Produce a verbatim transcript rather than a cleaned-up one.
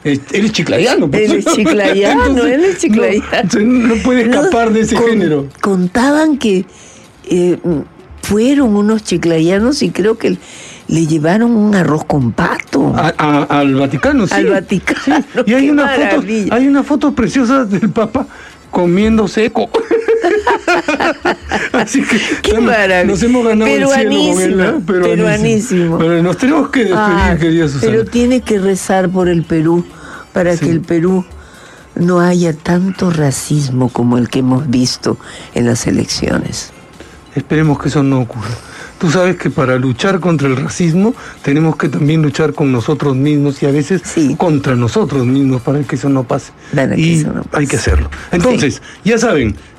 Él es chiclayano. Pues. Él es chiclayano, Entonces, él es chiclayano. No, no puede escapar no, de ese con, género. Contaban que eh, fueron unos chiclayanos y creo que le llevaron un arroz con pato. A, a, al Vaticano, sí. Al Vaticano. Sí. Y hay qué una foto, hay una foto preciosa del Papa comiendo seco. Así que qué maravilla. Nos hemos ganado el cielo con él, ¿eh? Peruanísimo. Peruanísimo. Pero nos tenemos que despedir, ah, querida Susana. Pero tiene que rezar por el Perú para sí. que el Perú no haya tanto racismo como el que hemos visto en las elecciones. Esperemos que eso no ocurra. Tú sabes que para luchar contra el racismo tenemos que también luchar con nosotros mismos y a veces sí. contra nosotros mismos para que eso no pase. Para y que eso no pase. Hay que hacerlo. Entonces, sí. ya saben,